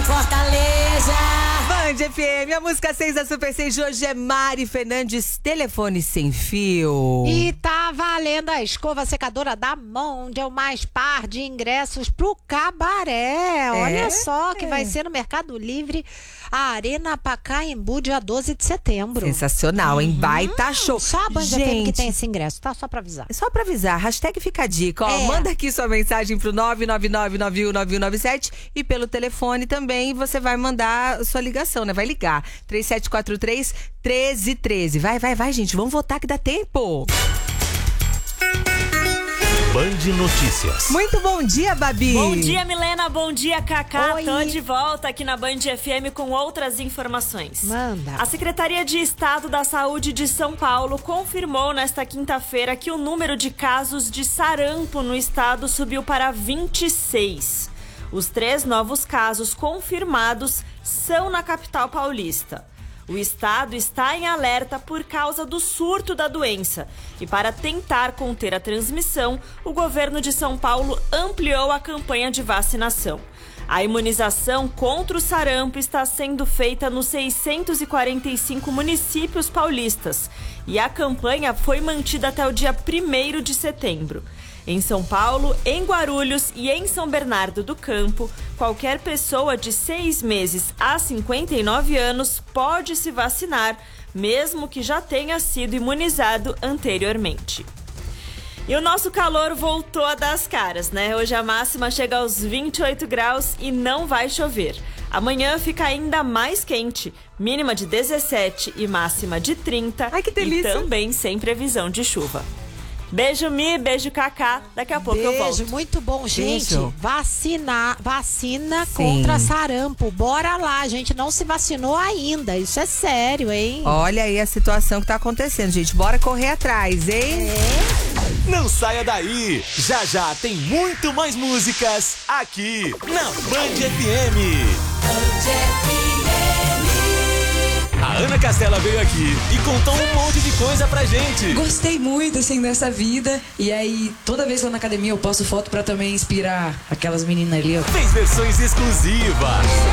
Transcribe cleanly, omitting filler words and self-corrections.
Fortaleza. Band FM, a música 6 da Super 6 de hoje é Mari Fernandes, Telefone Sem Fio. E tá valendo a escova secadora da Mondial, mais par de ingressos pro Cabaré. Olha só que vai ser no Mercado Livre, a Arena Pacaembu, dia 12 de setembro. Sensacional, hein? Baita show. Só a Band FM que tem esse ingresso, tá? Só pra avisar. Só pra avisar, hashtag fica a dica, ó, manda aqui sua mensagem pro 999919197 e pelo telefone também você vai mandar sua ligação, né? Vai ligar, 3743-1313. Vai, gente, vamos votar que dá tempo. Band Notícias. Muito bom dia, Babi. Bom dia, Milena. Bom dia, Cacá. Oi. Tô de volta aqui na Band FM com outras informações. Manda. A Secretaria de Estado da Saúde de São Paulo confirmou nesta quinta-feira que o número de casos de sarampo no estado subiu para 26. Os 3 novos casos confirmados são na capital paulista. O estado está em alerta por causa do surto da doença. E para tentar conter a transmissão, o governo de São Paulo ampliou a campanha de vacinação. A imunização contra o sarampo está sendo feita nos 645 municípios paulistas. E a campanha foi mantida até o dia 1º de setembro. Em São Paulo, em Guarulhos e em São Bernardo do Campo, qualquer pessoa de 6 meses a 59 anos pode se vacinar, mesmo que já tenha sido imunizado anteriormente. E o nosso calor voltou a dar as caras, né? Hoje a máxima chega aos 28 graus e não vai chover. Amanhã fica ainda mais quente, mínima de 17 e máxima de 30. Ai, que delícia! E também sem previsão de chuva. Beijo, Mi, beijo, Cacá. Daqui a pouco eu volto. Beijo, muito bom, gente. Beijo. Vacina Sim. contra sarampo. Bora lá, a gente não se vacinou ainda. Isso é sério, hein? Olha aí a situação que tá acontecendo, gente. Bora correr atrás, hein? Não saia daí! Já tem muito mais músicas aqui na Band FM. A Ana Castela veio aqui e contou um monte de coisa pra gente. Gostei muito, assim, dessa vida. E aí, toda vez que eu vou na academia, eu posto foto pra também inspirar aquelas meninas ali, ó. Fez versões exclusivas.